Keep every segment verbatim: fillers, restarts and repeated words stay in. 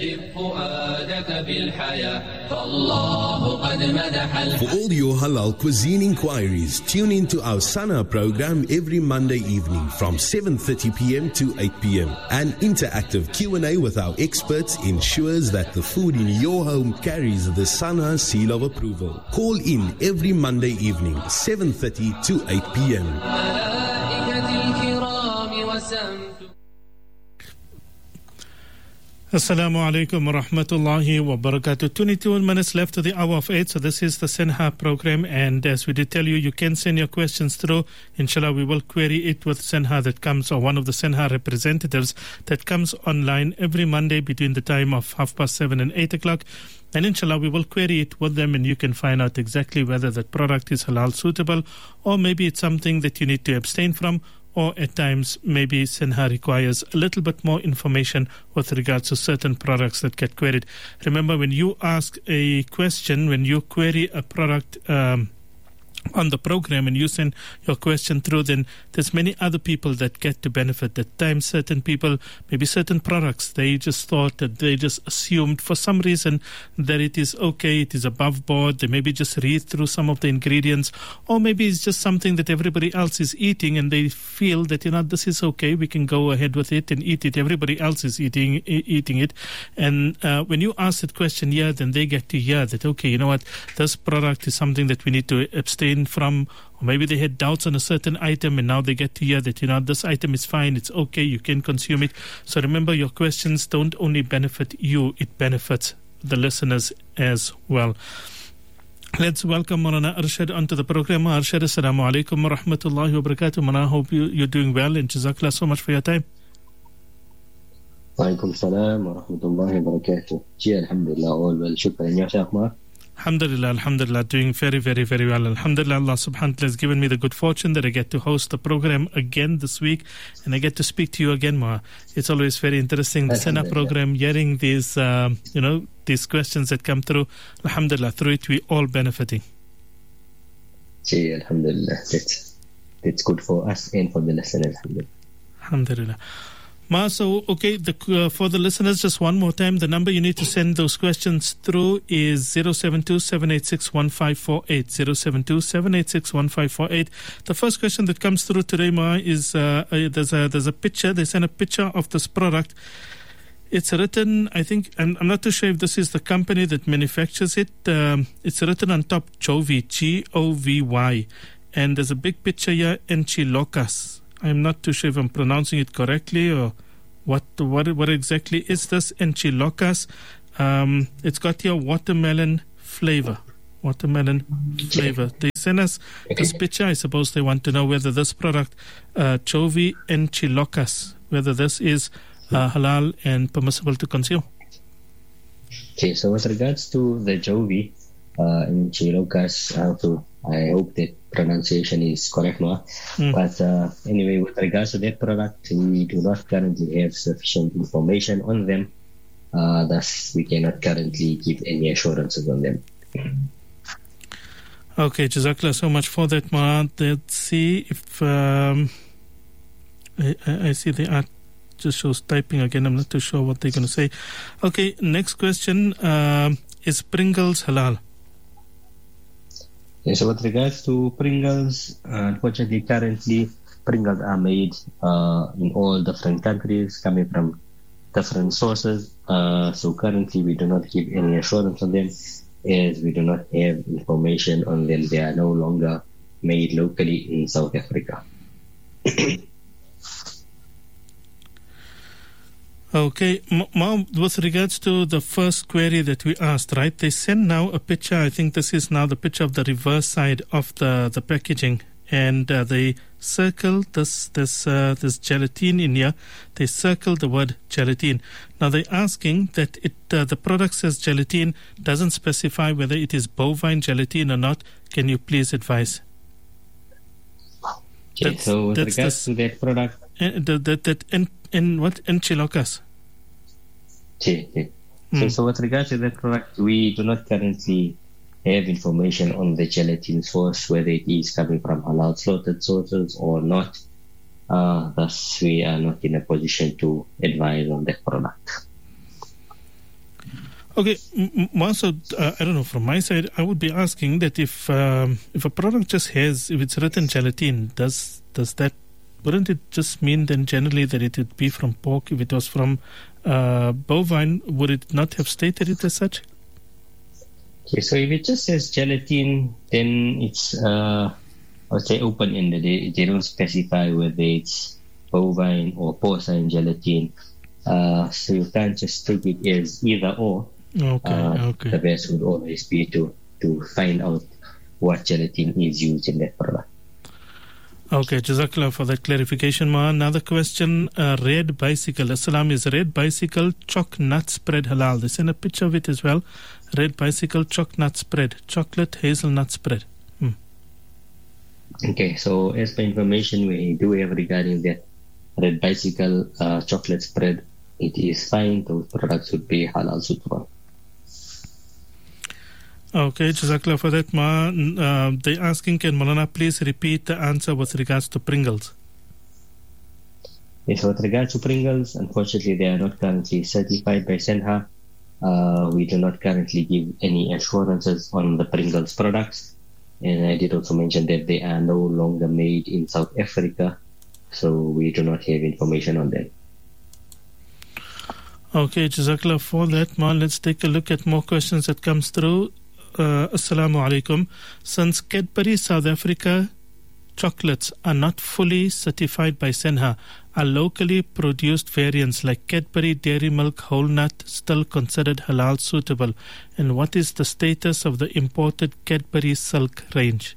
For all your halal cuisine inquiries, tune in to our Sana program every Monday evening from seven thirty p.m. to eight p.m. An interactive Q and A with our experts ensures that the food in your home carries the Sana seal of approval. Call in every Monday evening, seven thirty to eight p.m. Assalamu alaikum wa rahmatullahi wa barakatuh. twenty-two minutes left to the hour of eight. So this is the Senha program. And as we did tell you, you can send your questions through. Inshallah, we will query it with Senha that comes, or one of the Senha representatives that comes online every Monday between the time of half past seven and eight o'clock. And inshallah, we will query it with them and you can find out exactly whether that product is halal suitable, or maybe it's something that you need to abstain from, or at times maybe Senha requires a little bit more information with regards to certain products that get queried. Remember, when you ask a question, when you query a product um, on the program and you send your question through, then there's many other people that get to benefit. At times, certain people, maybe certain products, they just thought that they just assumed for some reason that it is okay, it is above board. They maybe just read through some of the ingredients, or maybe it's just something that everybody else is eating and they feel that, you know, this is okay, we can go ahead with it and eat it. Everybody else is eating e- eating it. And uh, when you ask that question, yeah, then they get to hear that, okay, you know what, this product is something that we need to abstain from, or maybe they had doubts on a certain item and now they get to hear that, you know, this item is fine, it's okay, you can consume it. So remember, your questions don't only benefit you, it benefits the listeners as well. Let's welcome Marana Arshad onto the program. Arshad, assalamu alaikum wa rahmatullahi wa barakatuh. Marana, I hope you, you're doing well, and jazakallah so much for your time. Wa alaikum salam wa rahmatullahi wa barakatuh. Ji, alhamdulillah, all well. Shukran, ya Shaykh Mar. Alhamdulillah, alhamdulillah, doing very, very, very well. Alhamdulillah, Allah subhanahu wa ta'ala has given me the good fortune that I get to host the program again this week, and I get to speak to you again, Ma. It's always very interesting, the Senha program, hearing these, uh, you know, these questions that come through. Alhamdulillah, through it we all benefiting. See, alhamdulillah, that's, that's good for us and for the listeners. Alhamdulillah. Alhamdulillah. Ma, so, okay, the, uh, for the listeners, just one more time, the number you need to send those questions through is zero seven two, seven eight six, one five four eight, zero seven two, seven eight six, one five four eight. The first question that comes through today, Ma, is uh, uh, there's a there's a picture, they send a picture of this product. It's written, I think, I'm, I'm not too sure if this is the company that manufactures it. Um, it's written on top, Govy, G O V Y. And there's a big picture here, Enchilokas. I'm not too sure if I'm pronouncing it correctly or what what what exactly is this, Enchilokas. Um, it's got here watermelon flavor. Watermelon flavor. They send us this picture. I suppose they want to know whether this product, uh, Govy Enchilokas, whether this is uh, halal and permissible to consume. Okay, so with regards to the Govy uh, Enchilokas, I, to, I hope that pronunciation is correct, Ma. Mm. But uh, anyway, with regards to that product, we do not currently have sufficient information on them. Uh, thus, we cannot currently give any assurances on them. Okay, Jazakallah so much for that, Ma. Let's see if um, I, I see the art just shows typing again. I'm not too sure what they're going to say. Okay, next question. Uh, is Pringles halal? Yeah, so with regards to Pringles, uh, unfortunately, currently Pringles are made uh, in all different countries, coming from different sources. Uh, so currently, we do not give any assurance on them, as we do not have information on them. They are no longer made locally in South Africa. Okay, Ma, with regards to the first query that we asked, right, they send now a picture. I think this is now the picture of the reverse side of the, the packaging, and uh, they circle this this uh, this gelatine in here. They circle the word gelatine. Now they're asking that it uh, the product says gelatine, doesn't specify whether it is bovine gelatine or not. Can you please advise? Okay, that's, so with regards to that product, uh, that that, that in, in what Enchilokas? Okay, okay. Mm. So, so with regards to that product, we do not currently have information on the gelatin source, whether it is coming from halal slaughtered sources or not. Uh, thus, we are not in a position to advise on that product. Okay, Maso, uh, I don't know, from my side, I would be asking that if um, if a product just has, if it's written gelatin, does does that, wouldn't it just mean then generally that it would be from pork? If it was from uh, bovine, would it not have stated it as such? Okay, so if it just says gelatin, then it's, uh, I would say, open-ended. They, they don't specify whether it's bovine or porcine gelatin. Uh, so you can't just take it as either or. Okay, uh, okay. The best would always be to, to find out what gelatin is used in that product. Okay, Jazakallah for that clarification, Ma. Another question, uh, Red Bicycle. Assalam, is Red Bicycle choc nut spread halal? They send a picture of it as well. Red Bicycle choc nut spread, chocolate hazelnut spread. Hmm. Okay, so as per information we do have regarding that Red Bicycle uh, chocolate spread, it is fine. Those products would be halal suitable. Okay, Jazakallah for that, Ma. Uh, they're asking, can Maulana please repeat the answer with regards to Pringles? Yes, with regards to Pringles, unfortunately, they are not currently certified by Senha. Uh, we do not currently give any assurances on the Pringles products. And I did also mention that they are no longer made in South Africa, so we do not have information on them. Okay, Jazakallah for that, Ma. Let's take a look at more questions that comes through. Uh, Assalamu alaikum. Since Cadbury South Africa chocolates are not fully certified by Senha, are locally produced variants like Cadbury Dairy Milk Whole Nut still considered halal suitable? And what is the status of the imported Cadbury Silk range?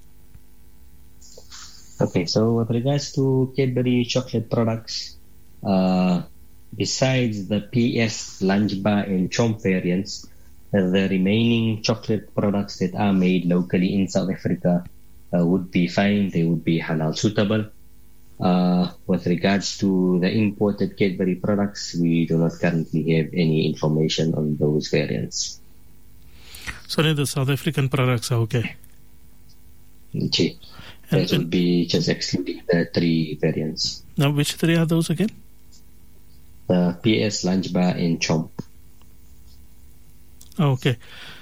Okay, so with regards to Cadbury chocolate products, uh, besides the P S Lunch Bar and Chomp variants, the remaining chocolate products that are made locally in South Africa uh, would be fine. They would be halal suitable. Uh, with regards to the imported Cadbury products, we do not currently have any information on those variants. So then the South African products are okay? Okay. That would be just excluding the three variants. Now, which three are those again? The P S Lunch Bar and Chomp. Okay.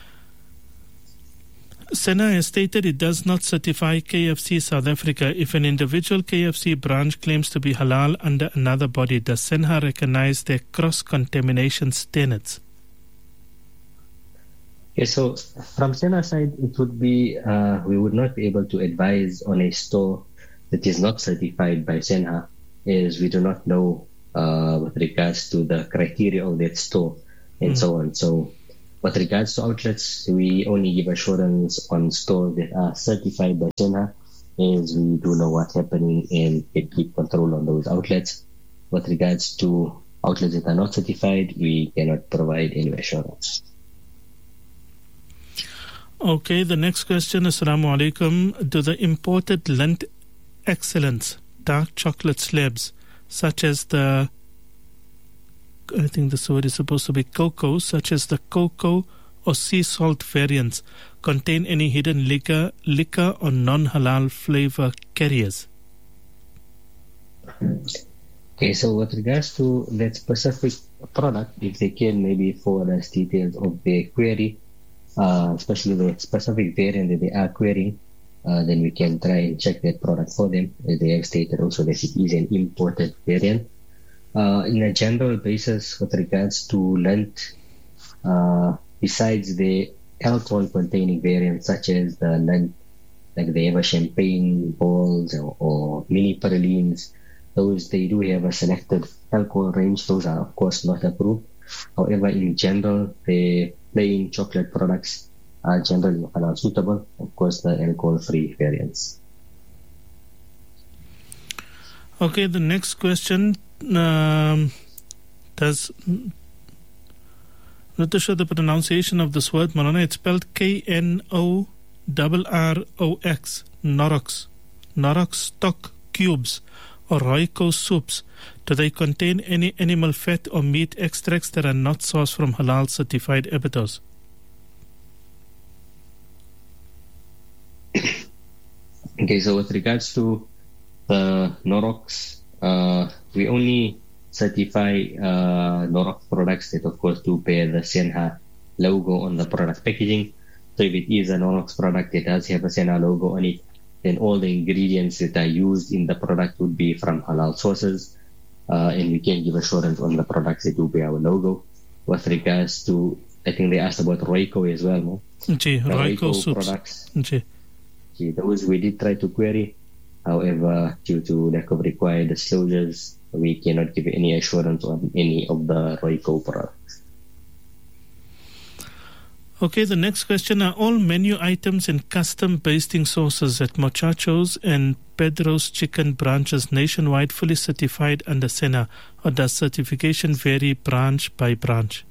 Senha has stated it does not certify K F C South Africa. If an individual K F C branch claims to be halal under another body, does Senha recognize their cross-contamination standards? Okay, so from Senha side, it would be, uh, we would not be able to advise on a store that is not certified by Senha, as we do not know uh, with regards to the criteria of that store and mm. so on. So with regards to outlets, we only give assurance on stores that are certified by Senha, as we do know what's happening and can keep control on those outlets. With regards to outlets that are not certified, we cannot provide any assurance. Okay, the next question, Assalamu alaikum. Do the imported Lindt Excellence dark chocolate slabs, such as the, I think this word is supposed to be cocoa, such as the cocoa or sea salt variants, contain any hidden liquor, liquor or non-halal flavor carriers? Okay, so with regards to that specific product, if they can maybe forward us details of their query, uh, especially the specific variant that they are querying, uh, then we can try and check that product for them. They have stated also that it is an imported variant. Uh, in a general basis, with regards to Lindt, uh, besides the alcohol-containing variants such as the Lindt, like they have a champagne balls or, or mini pralines, those they do have a selected alcohol range. Those are of course not approved. However, in general, the plain chocolate products are generally halal suitable. Of course, the alcohol-free variants. Okay, the next question. Um, does not to show the pronunciation of this word, Maulana, it's spelled K N O R R O X, Norox, Norox stock cubes or Royco soups. Do they contain any animal fat or meat extracts that are not sourced from halal certified abattoirs? Okay, so with regards to the Norox, uh, we only certify uh, Norox products that of course do bear the Senha logo on the product packaging. So if it is a Nornox product that does have a Senha logo on it, then all the ingredients that are used in the product would be from halal sources, uh, and we can give assurance on the products that will be our logo. With regards to, I think they asked about Royco as well, no? Gee, Royco soups. Products. Gee. Gee, those we did try to query. However, due to lack of required disclosures, we cannot give any assurance on any of the Royco products. Okay, the next question. Are all menu items and custom basting sauces at Muchachos and Pedro's chicken branches nationwide fully certified under Senha, or does certification vary branch by branch?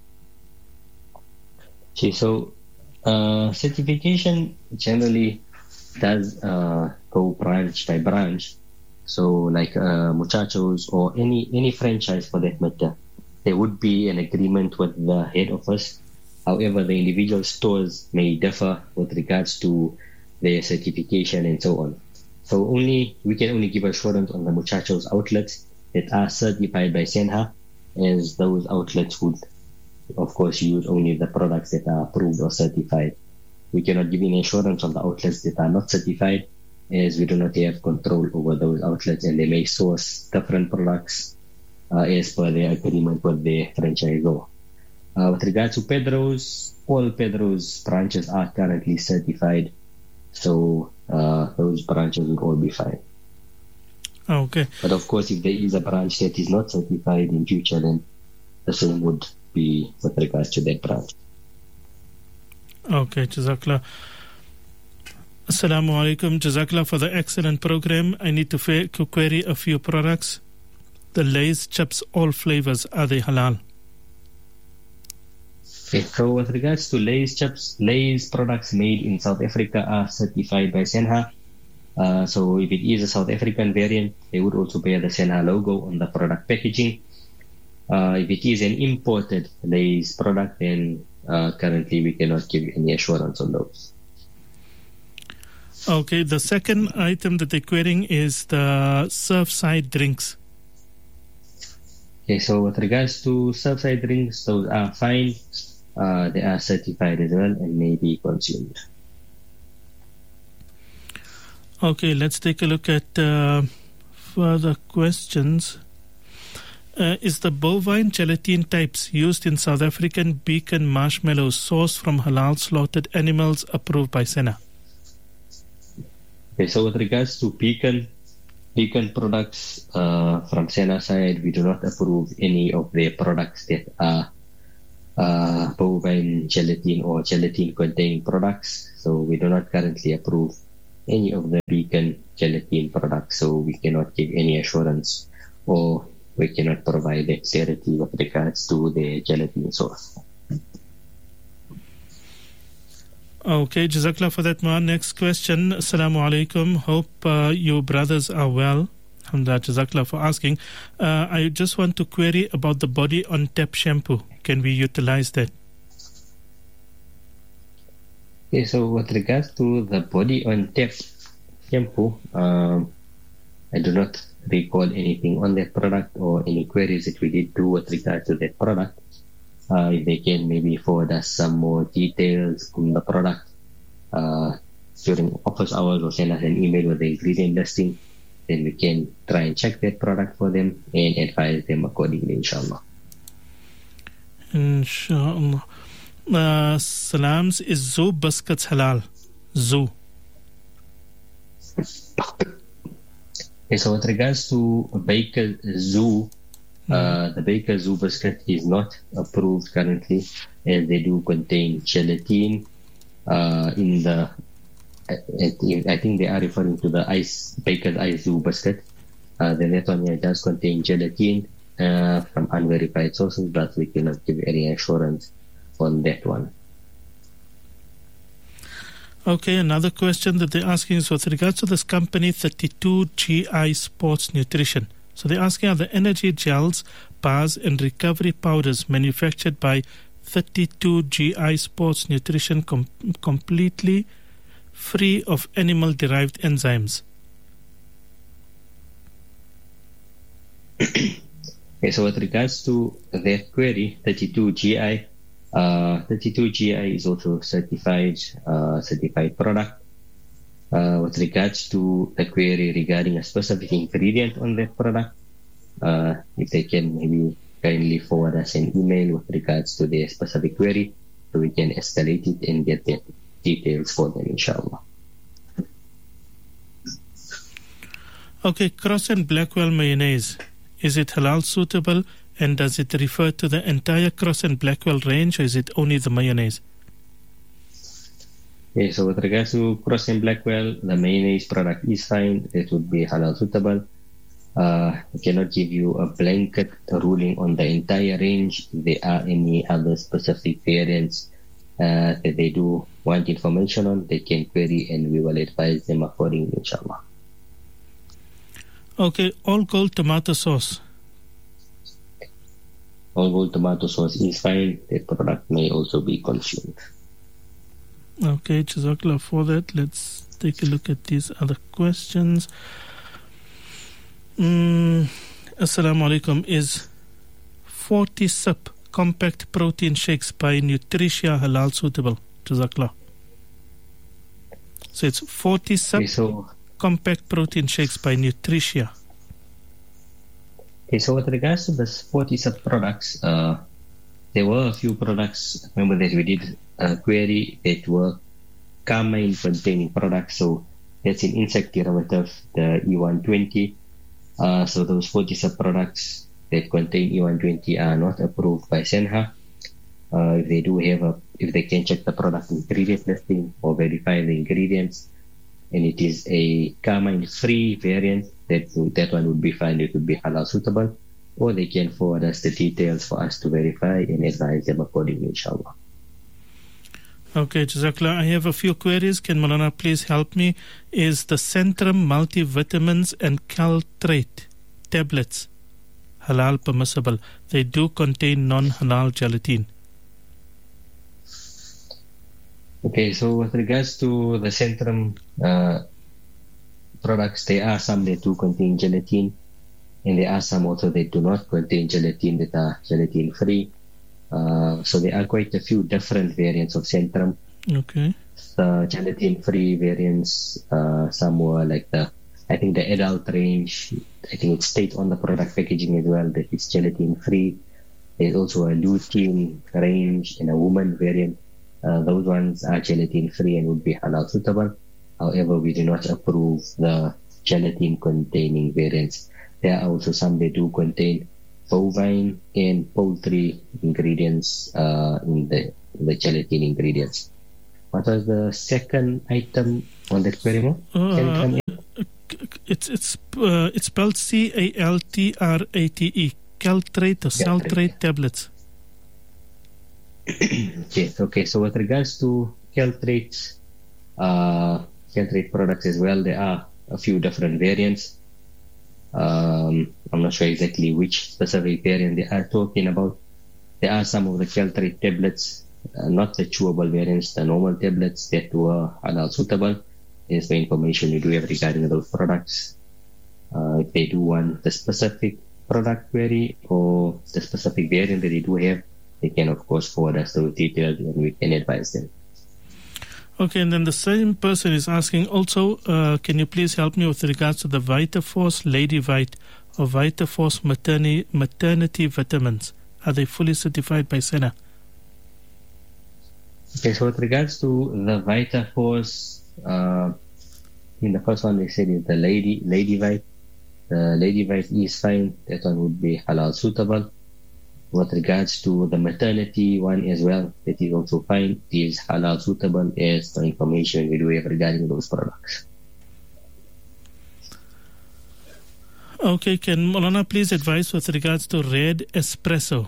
Okay, so uh, certification generally does uh, go branch by branch. So like uh, Muchachos or any, any franchise for that matter, there would be an agreement with the head office. However, the individual stores may differ with regards to their certification and so on. So only we can only give assurance on the Muchachos outlets that are certified by Senha, as those outlets would, of course, use only the products that are approved or certified. We cannot give any assurance on the outlets that are not certified, as we do not have control over those outlets, and they may source different products uh, as per their agreement with their franchisor. Uh, with regards to Pedro's, all Pedro's branches are currently certified, so uh, those branches will all be fine. Okay. But of course, if there is a branch that is not certified in future, then the same would be with regards to that branch. Okay, Jazakallah. Assalamu alaikum. Jazakallah for the excellent program. I need to fa- to query a few products. The Lay's chips, all flavors, are they halal? Okay, so with regards to Lay's chips, Lay's products made in South Africa are certified by Senha. Uh, so if it is a South African variant, they would also bear the Senha logo on the product packaging. Uh, if it is an imported Lay's product, then uh, currently we cannot give any assurance on those. Okay, the second item that they're querying is the Surfside drinks. Okay, so with regards to Surfside drinks, those are fine. Uh, they are certified as well and may be consumed. Okay, let's take a look at uh, further questions. Uh, is the bovine gelatine types used in South African Beacon marshmallows sourced from halal slaughtered animals approved by Senha? Okay, so with regards to Beacon, Beacon products uh, from Senha side, we do not approve any of their products that are uh, bovine gelatin or gelatin containing products. So we do not currently approve any of the Beacon gelatin products. So we cannot give any assurance, or we cannot provide that clarity with regards to the gelatin source. Okay, Jazakallah for that, man. Next question. Assalamu alaikum. Hope uh, you brothers are well. Alhamdulillah, Jazakallah for asking. Uh, I just want to query about the body on tap shampoo. Can we utilize that? Okay, so with regards to the body on tap shampoo, um, I do not recall anything on that product or any queries that we did do with regard to that product. Uh, if they can maybe forward us some more details on the product uh, during office hours, or send us an email with the ingredient listing, then we can try and check that product for them and advise them accordingly, inshallah. Inshallah. Uh, salams, is Zoo biscuits halal? Zoo. Okay, so with regards to Baker Zoo, uh, the Baker Zoo biscuit is not approved currently, as they do contain gelatin uh, in the. I think they are referring to the ice Baker's Ice Zoo biscuit. Uh, the net one here does contain gelatin uh, from unverified sources, but we cannot give any assurance on that one. Okay, another question that they're asking is with regards to this company, thirty-two G I Sports Nutrition. So they're asking, are the energy gels, bars, and recovery powders manufactured by thirty-two G I Sports Nutrition com- completely free of animal-derived enzymes? Okay, so with regards to that query, thirty-two G I, Uh, thirty-two G I is also certified, uh, certified product. Uh, with regards to the query regarding a specific ingredient on that product, uh, if they can maybe kindly forward us an email with regards to their specific query, so we can escalate it and get the details for them, inshallah. Okay, Cross and Blackwell mayonnaise. Is it halal suitable, and does it refer to the entire Cross and Blackwell range, or is it only the mayonnaise? Okay, so with regards to Cross and Blackwell, the mayonnaise product is fine. It would be halal suitable. Uh, I cannot give you a blanket ruling on the entire range. If there are any other specific variants uh, that they do want information on, they can query and we will advise them accordingly, inshallah. Okay, all gold tomato sauce. All gold tomato sauce is fine. The product may also be consumed. Okay, Jazakallah for that. Let's take a look at these other questions. Mm, Assalamu alaikum. Is forty sip compact protein shakes by Nutritia halal suitable? Jazakallah. So it's forty sip Okay, so, compact protein shakes by Nutritia. okay, so with regards to the forty sub products, uh, there were a few products, remember that we did a query that were carmine containing products. So that's an insect derivative, the E one twenty. Uh, so those forty sub products that contain E one twenty are not approved by SENHA. Uh, if they do have a, if they can check the product ingredient listing or verify the ingredients, and it is a carmine-free variant, that that one would be fine. It would be halal suitable, or they can forward us the details for us to verify and advise them accordingly, inshallah. Okay, Jazakallah. I have a few queries. Can Malana please help me? Is the Centrum multivitamins and caltrate tablets halal permissible? They do contain non-halal gelatin. Okay, so with regards to the Centrum uh, products, there are some that do contain gelatin, and there are some also that do not contain gelatin, that are gelatin free. Uh, so there are quite a few different variants of Centrum. Okay. The gelatin free variants, uh, some were like the, I think the adult range, I think it states on the product packaging as well that it's gelatin free. There's also a lutein range and a woman variant. Uh, those ones are gelatin free and would be halal suitable. However, we do not approve the gelatin containing variants. There are also some that do contain bovine and poultry ingredients uh, in the, the gelatin ingredients. What was the second item on that query? Uh, it's it's uh, it's spelled C A L T R A T E, caltrate or saltrate tablets. Okay, okay. So with regards to caltrates, uh, caltrate products as well, there are a few different variants. Um, I'm not sure exactly which specific variant they are talking about. There are some of the caltrate tablets, uh, not the chewable variants, the normal tablets that were halal suitable. Here's the information you do have regarding those products. Uh, if they do want the specific product query or the specific variant that they do have, they can of course forward us those details and we can advise them. Okay, and then the same person is asking also, uh, can you please help me with regards to the VitaForce Lady Vite or VitaForce maternity, maternity vitamins? Are they fully certified by SENHA? Okay, so with regards to the VitaForce, uh, in the first one they said is the Lady Lady Vite. The Lady Vite is fine. That one would be halal suitable. With regards to the maternity one as well, that is also fine. It is halal suitable as the information we do have regarding those products. Okay, can Maulana please advise with regards to red espresso?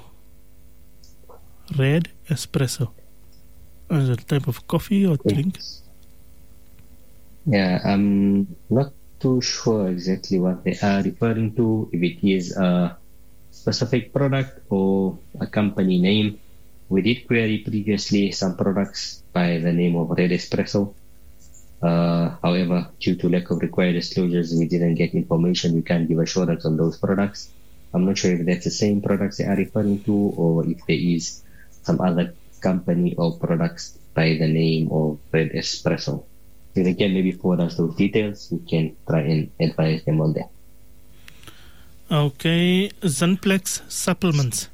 Red espresso. Is it a type of coffee or drink? Yeah, I'm not too sure exactly what they are referring to, if it is a specific product or a company name. We did query previously some products by the name of Red Espresso. Uh, however, due to lack of required disclosures, we didn't get information. We can't give assurance on those products. I'm not sure if that's the same products they are referring to or if there is some other company or products by the name of Red Espresso. If they can maybe forward us those details, we can try and advise them on that. Okay, Zenplex supplements.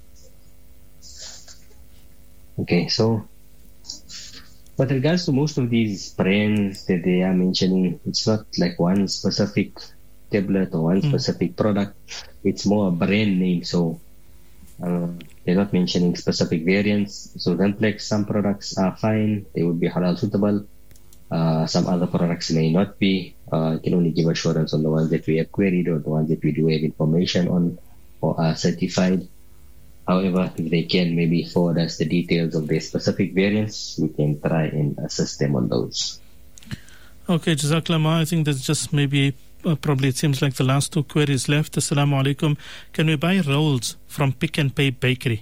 Okay, so with regards to most of these brands that they are mentioning, it's not like one specific tablet or one mm. specific product. It's more a brand name, so uh, they're not mentioning specific variants. So Zenplex, some products are fine, they would be halal suitable. Uh, some other products may not be. Uh, you can only give assurance on the ones that we have queried or the ones that we do have information on or are certified. However, if they can maybe forward us the details of their specific variants, we can try and assist them on those. Okay, Jazakallah. I think there's just maybe, uh, probably it seems like the last two queries left. Assalamu alaikum. Can we buy rolls from Pick and Pay Bakery?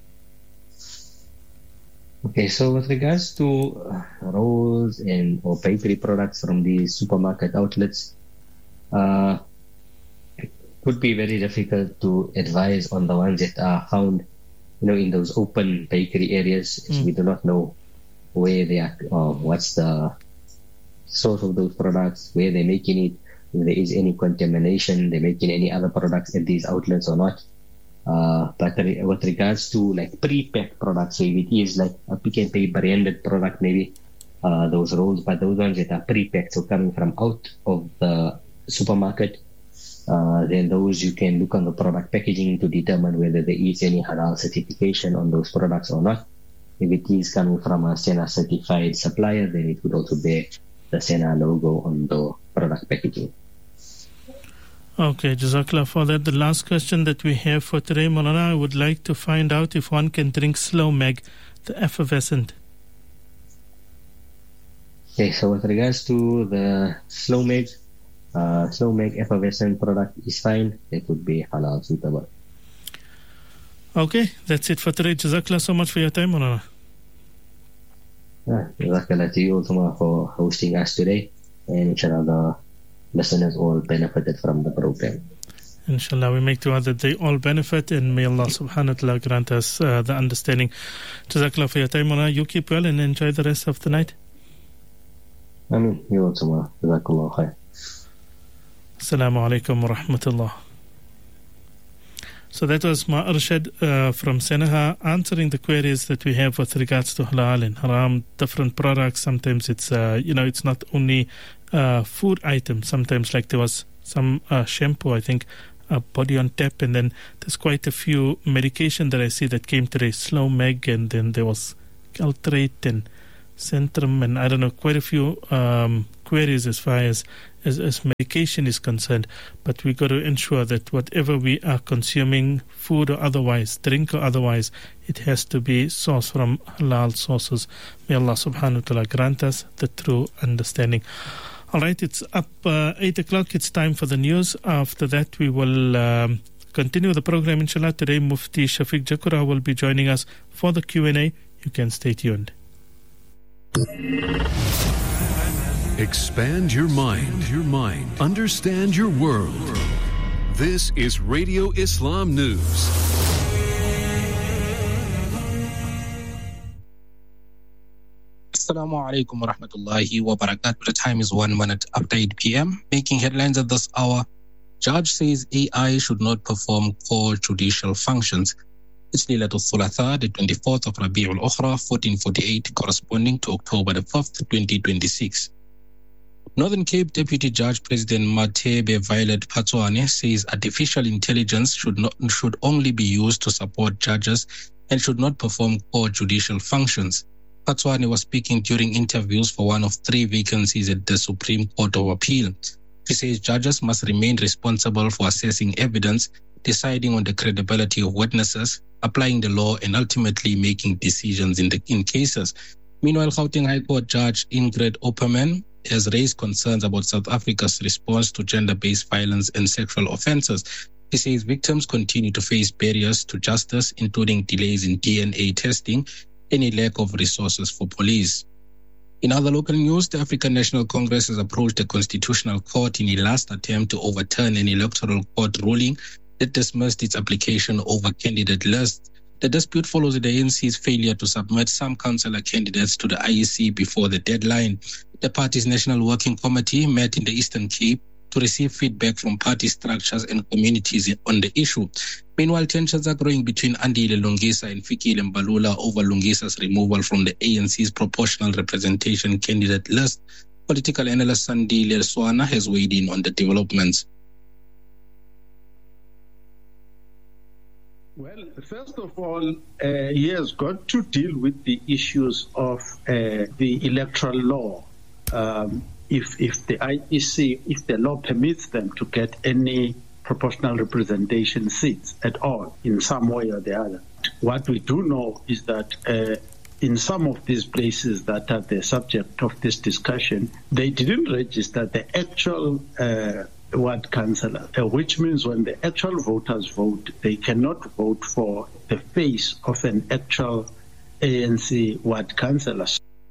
Okay, so with regards to uh, rolls and or bakery products from the supermarket outlets, uh, it would be very difficult to advise on the ones that are found, you know, in those open bakery areas. Mm. We do not know where they are, or what's the source of those products, where they're making it, if there is any contamination, they're making any other products at these outlets or not. Uh, but re- with regards to like pre-packed products, so if it is like a Pick and Pay branded product, maybe uh, those rolls, but those ones that are pre-packed, so coming from out of the supermarket, uh, then those you can look on the product packaging to determine whether there is any halal certification on those products or not. If it is coming from a SENA certified supplier, then it would also bear the SENA logo on the product packaging. Okay, Jazakallah for that. The last question that we have for today, Maulana, I would like to find out if one can drink Slow Meg, the effervescent. Okay, so with regards to the Slow Meg, uh, Slow Meg effervescent product is fine. It would be halal suitable. Okay, that's it for today. Jazakallah so much for your time, Maulana. Yeah, Jazakallah to you also for hosting us today. And inshallah, the listeners all benefited from the program. Inshallah, we make dua that they all benefit, and may Allah subhanahu wa ta'ala grant us uh, the understanding. Jazakallah for your time, Maulana. You keep well and enjoy the rest of the night. Ameen. You also, Maulana. Jazakallah khair. Assalamu alaikum wa rahmatullah. So that was Ma Arshad uh, from Senaha answering the queries that we have with regards to halal and haram, different products. Sometimes it's, uh, you know, it's not only uh, food items. Sometimes like there was some uh, shampoo, I think, uh, body on tap, and then there's quite a few medication that I see that came today, Slow Meg, and then there was Caltrate and Centrum, and I don't know, quite a few um, queries as far as, as as medication is concerned. But we got to ensure that whatever we are consuming, food or otherwise, drink or otherwise, it has to be sourced from halal sources. May Allah subhanahu wa ta'ala grant us the true understanding. All right, it's up uh, eight o'clock. It's time for the news. After that, we will um, continue the program, inshallah. Today, Mufti Shafiq Jakura will be joining us for the Q and A. You can stay tuned. Expand your mind, your mind. Understand your world. This is Radio Islam News. Assalamu alaikum wa rahmatullahi wa barakatuh. The time is one minute after eight p.m. Making headlines at this hour. Judge says A I should not perform core judicial functions. It's Laylatul Thulatha, the twenty-fourth of Rabi'ul Ukhra, fourteen forty-eight, corresponding to October the fifth, twenty twenty-six. Northern Cape Deputy Judge President Matebe Violet Phatswane says artificial intelligence should not should only be used to support judges and should not perform core judicial functions. Phatswane was speaking during interviews for one of three vacancies at the Supreme Court of Appeal. She says judges must remain responsible for assessing evidence, deciding on the credibility of witnesses, applying the law, and ultimately making decisions in the in cases. Meanwhile, Gauteng High Court Judge Ingrid Opperman has raised concerns about South Africa's response to gender-based violence and sexual offences. She says victims continue to face barriers to justice, including delays in D N A testing and a lack of resources for police. In other local news, the African National Congress has approached the Constitutional Court in a last attempt to overturn an electoral court ruling that dismissed its application over candidate lists. The dispute follows the A N C's failure to submit some councillor candidates to the I E C before the deadline. The party's National Working Committee met in the Eastern Cape to receive feedback from party structures and communities on the issue. Meanwhile, tensions are growing between Andile Lungisa and Fikile Mbalula over Lungisa's removal from the A N C's proportional representation candidate list. Political analyst Sandile Swana has weighed in on the developments. Well, first of all, uh, he has got to deal with the issues of uh, the electoral law. Um, if if the I E C, if the law permits them to get any proportional representation seats at all, in some way or the other. What we do know is that uh, in some of these places that are the subject of this discussion, they didn't register the actual uh, ward councillor, uh, which means when the actual voters vote, they cannot vote for the face of an actual A N C ward councillor.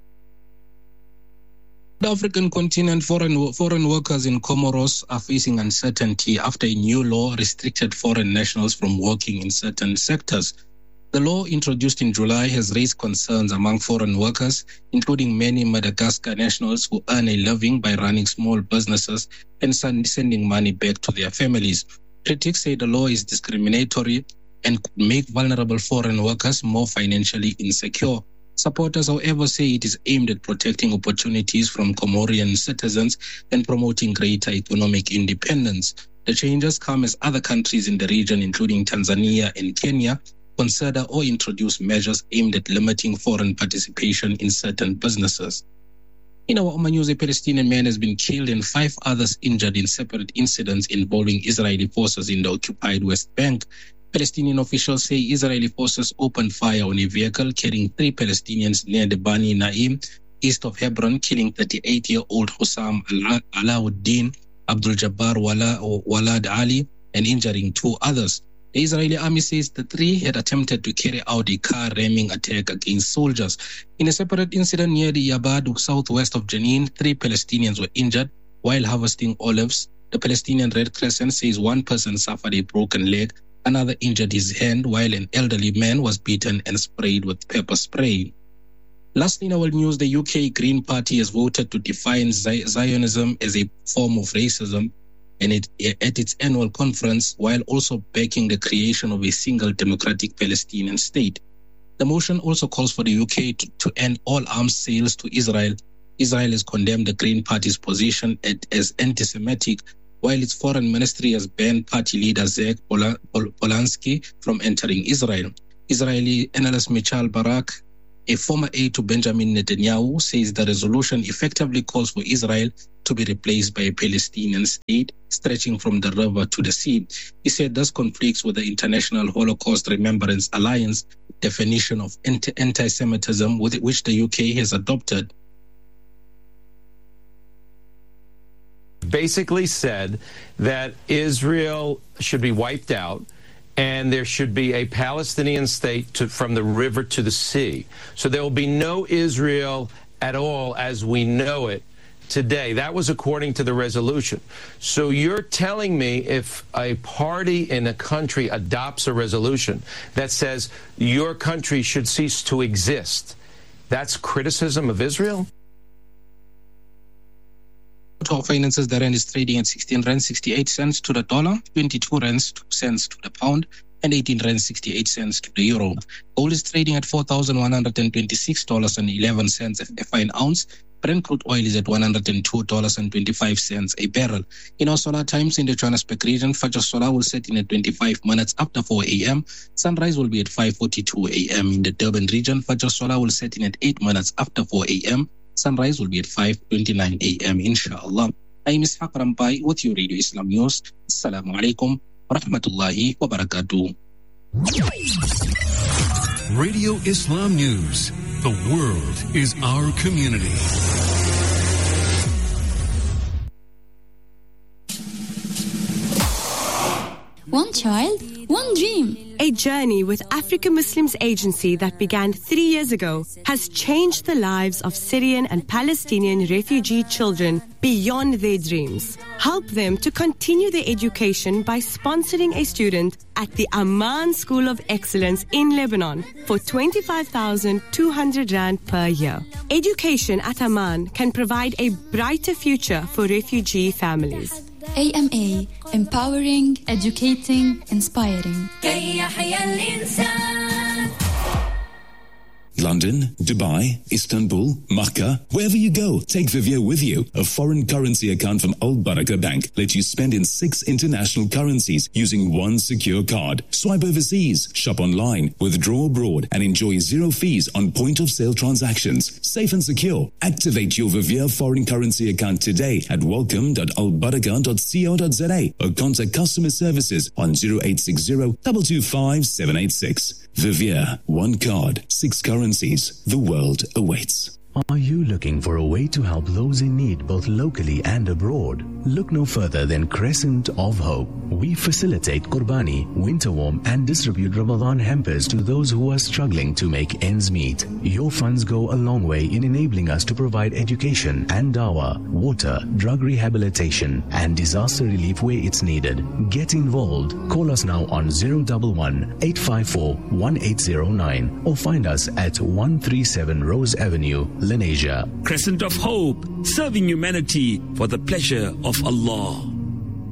The African continent, foreign foreign workers in Comoros are facing uncertainty after a new law restricted foreign nationals from working in certain sectors. The law, introduced in July, has raised concerns among foreign workers, including many Madagascar nationals who earn a living by running small businesses and sending money back to their families. Critics say the law is discriminatory and could make vulnerable foreign workers more financially insecure. Supporters, however, say it is aimed at protecting opportunities from Comorian citizens and promoting greater economic independence. The changes come as other countries in the region, including Tanzania and Kenya, consider or introduce measures aimed at limiting foreign participation in certain businesses. In our Oman news, a Palestinian man has been killed and five others injured in separate incidents involving Israeli forces in the occupied West Bank. Palestinian officials say Israeli forces opened fire on a vehicle carrying three Palestinians near the Bani Naim, east of Hebron, killing thirty-eight-year-old Hussam Alauddin Abdul Jabbar Walad Ali and injuring two others. The Israeli army says the three had attempted to carry out a car ramming attack against soldiers. In a separate incident near the Yabad, southwest of Jenin, three Palestinians were injured while harvesting olives. The Palestinian Red Crescent says one person suffered a broken leg, another injured his hand, while an elderly man was beaten and sprayed with pepper spray. Lastly, in our news, the U K Green Party has voted to define Zionism as a form of racism and it, at its annual conference, while also backing the creation of a single democratic Palestinian state. The motion also calls for the U K to, to end all arms sales to Israel. Israel has condemned the Green Party's position at, as anti-Semitic, while its foreign ministry has banned party leader Zek Polanski from entering Israel. Israeli analyst Michal Barak, a former aide to Benjamin Netanyahu, says the resolution effectively calls for Israel to be replaced by a Palestinian state stretching from the river to the sea. He said this conflicts with the International Holocaust Remembrance Alliance definition of anti- anti-Semitism, with which the U K has adopted. Basically said that Israel should be wiped out and there should be a Palestinian state to, from the river to the sea. So there will be no Israel at all as we know it today. That was according to the resolution. So you're telling me if a party in a country adopts a resolution that says your country should cease to exist, that's criticism of Israel? To our finances, the rand is trading at sixteen rand sixty-eight cents to the dollar, twenty-two rand cents to the pound, and eighteen rand sixty-eight cents to the euro. Gold is trading at four thousand one hundred twenty-six dollars and eleven cents a fine ounce. Brent crude oil is at one hundred two dollars and twenty-five cents a barrel. In our solar times in the Johannesburg region, Fajr Solar will set in at twenty-five minutes after four a.m. Sunrise will be at five forty-two a.m. In the Durban region, Fajr Solar will set in at eight minutes after four a.m. Sunrise will be at five twenty-nine a.m. inshallah. I am Ishaq Rampai with your Radio Islam News. Assalamu alaikum wa rahmatullahi wa barakatuh. Radio Islam News. The world is our community. One child, One dream. A journey with African Muslims Agency that began three years ago has changed the lives of Syrian and Palestinian refugee children beyond their dreams. Help them to continue their education by sponsoring a student at the Amman School of Excellence in Lebanon for twenty-five thousand two hundred rand per year. Education at Amman can provide a brighter future for refugee families. A M A, empowering, educating, inspiring. London, Dubai, Istanbul, Makkah, wherever you go, take Vivier with you. A foreign currency account from Al Baraka Bank lets you spend in six international currencies using one secure card. Swipe overseas, shop online, withdraw abroad, and enjoy zero fees on point-of-sale transactions. Safe and secure. Activate your Vivier foreign currency account today at welcome dot al baraka dot co dot za or contact customer services on zero eight six zero, two two five, seven eight six. Vivier, one card, six currencies. The world awaits. Are you looking for a way to help those in need both locally and abroad? Look no further than Crescent of Hope. We facilitate Qurbani, winter warm, and distribute Ramadan hampers to those who are struggling to make ends meet. Your funds go a long way in enabling us to provide education and dawah, water, drug rehabilitation, and disaster relief where it's needed. Get involved. Call us now on zero one one, eight five four, one eight zero nine or find us at one thirty-seven Rose Avenue, Lenasia. Crescent of Hope, serving humanity for the pleasure of Allah.